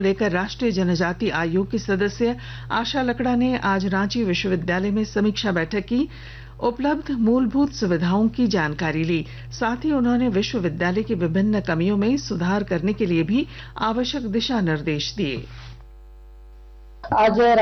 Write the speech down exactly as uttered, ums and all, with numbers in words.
लेकर राष्ट्रीय जनजाति आयोग की सदस्य आशा लकड़ा ने आज रांची विश्वविद्यालय में समीक्षा बैठक की। उपलब्ध मूलभूत सुविधाओं की जानकारी ली। साथ ही उन्होंने विश्वविद्यालय की विभिन्न कमियों में सुधार करने के लिए भी आवश्यक दिशा निर्देश दिए। आज